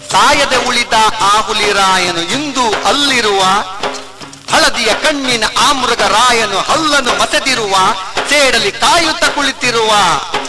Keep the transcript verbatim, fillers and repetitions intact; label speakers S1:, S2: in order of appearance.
S1: ಸಾಯದೆ ಉಳಿದ ಆ ಹುಲಿರಾಯನು ಇಂದು ಅಲ್ಲಿರುವ, ಹಳದಿಯ ಕಣ್ಣಿನ ಆ ಮೃಗ ರಾಯನು ಹಲ್ಲನ್ನು ಮಸೆದಿರುವ, ಸೇಡಲಿ ಕಾಯುತ್ತ ಕುಳಿತಿರುವ